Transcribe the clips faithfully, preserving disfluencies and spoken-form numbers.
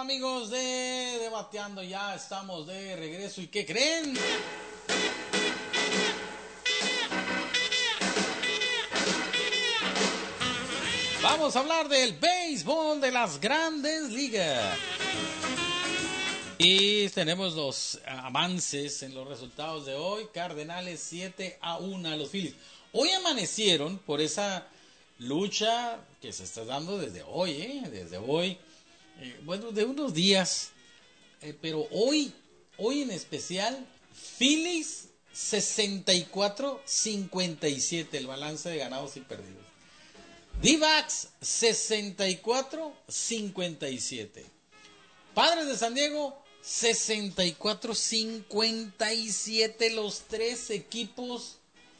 amigos de Debateando, ya estamos de regreso. ¿Y qué creen? Vamos a hablar del béisbol de las Grandes Ligas. Y tenemos los avances en los resultados de hoy. Cardenales siete a uno a los Phillies. Hoy amanecieron por esa lucha que se está dando desde hoy, ¿eh? Desde hoy. Eh, bueno, de unos días. Eh, pero hoy, hoy en especial, Phillies sesenta y cuatro cincuenta y siete, el balance de ganados y perdidos. D-backs sesenta y cuatro cincuenta y siete. Padres de San Diego sesenta y cuatro cincuenta y siete. Los tres equipos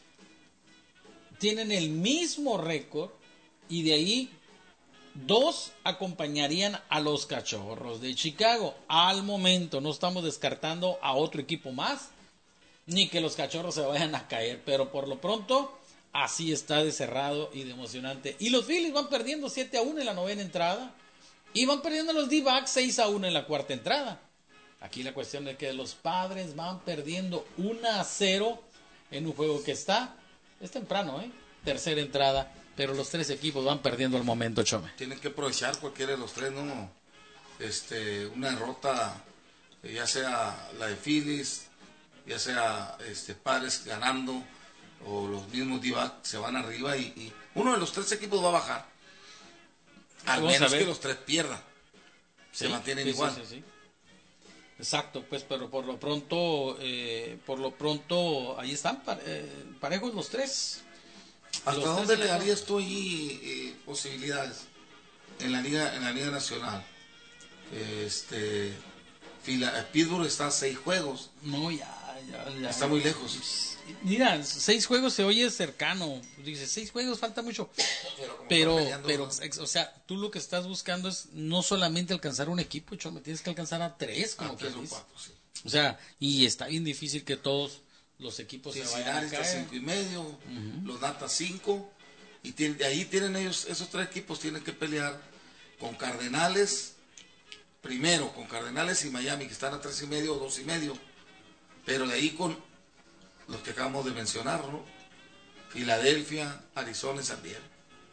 tienen el mismo récord y de ahí dos acompañarían a los Cachorros de Chicago. Al momento no estamos descartando a otro equipo más, ni que los Cachorros se vayan a caer, pero por lo pronto así está de cerrado y de emocionante. Y los Phillies van perdiendo siete a uno en la novena entrada y van perdiendo los D-backs seis a uno en la cuarta entrada. Aquí la cuestión es que los Padres van perdiendo uno a cero en un juego que está, es temprano, ¿eh? Tercera entrada, pero los tres equipos van perdiendo al momento, Chome. Tienen que aprovechar cualquiera de los tres, ¿no? Este, una derrota, ya sea la de Phillies, ya sea este, Padres ganando, o los mismos D-backs se van arriba y, y uno de los tres equipos va a bajar. Al Vamos menos que los tres pierdan. Se sí, mantienen sí, igual. Sí, sí, sí. Exacto, pues, pero por lo pronto, eh, por lo pronto, ahí están eh, parejos los tres. ¿Hasta los dónde tres le equipos. darías tú ahí eh, posibilidades en la liga, en la liga nacional? Este, Fila, Pittsburgh está a seis juegos. No, ya, ya, ya. Está muy lejos. Mira, seis juegos se oye cercano. Dices, seis juegos falta mucho. Pero, pero, pero ¿no? O sea, tú lo que estás buscando es no solamente alcanzar un equipo, Chome, tienes que alcanzar a tres, como que dices. Sí. O sea, y está bien difícil que todos los equipos sí, se vayan a caer. cinco y medio, uh-huh. Los Nata cinco, y tiene, de ahí tienen ellos, esos tres equipos tienen que pelear con Cardenales, primero con Cardenales y Miami, que están a tres y medio o dos y medio, pero de ahí con los que acabamos de mencionar, ¿no? Filadelfia, Arizona y San Diego.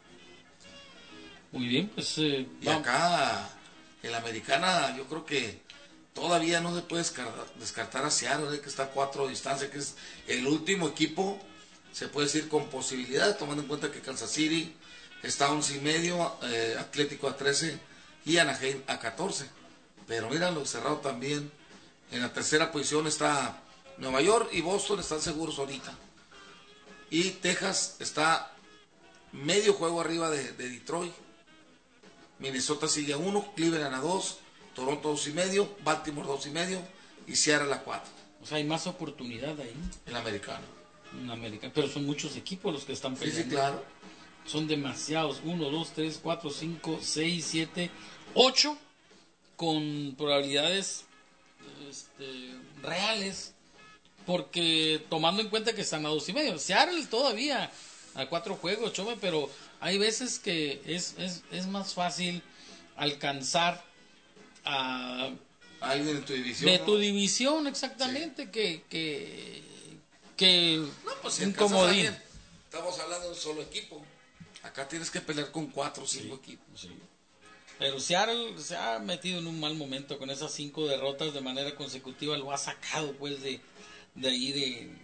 Muy bien, pues eh, y vamos. Acá en la americana yo creo que todavía no se puede descartar, descartar a Seattle, que está a cuatro de distancia, que es el último equipo, se puede decir con posibilidad, tomando en cuenta que Kansas City está a once y medio, eh, Atlético a trece y Anaheim a catorce. Pero míralo, cerrado también. En la tercera posición está Nueva York y Boston, están seguros ahorita. Y Texas está medio juego arriba de, de Detroit. Minnesota sigue a uno, Cleveland a dos, Toronto dos y medio, Baltimore dos y medio y Seattle a cuatro. O sea, hay más oportunidad ahí. El americano. En América, pero son muchos equipos los que están peleando. Sí, sí, claro. Son demasiados. uno, dos, tres, cuatro, cinco, seis, siete, ocho con probabilidades este, reales. Porque tomando en cuenta que están a dos y medio. Seattle todavía a cuatro juegos, Chome, pero hay veces que es, es, es más fácil alcanzar a alguien de tu división. De ¿no? tu división, exactamente, sí. que, que, que no, pues si un comodín. Estamos hablando de un solo equipo. Acá tienes que pelear con cuatro o cinco sí, equipos. Sí. Pero Seattle se ha metido en un mal momento con esas cinco derrotas de manera consecutiva, lo ha sacado pues de, de ahí de,